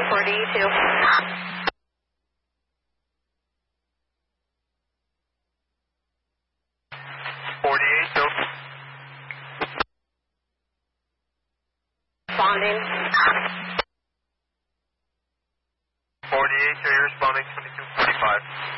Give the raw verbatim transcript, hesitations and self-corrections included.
forty two. forty-eight, go. Responding. forty-eight, so you're responding twenty-two forty-five.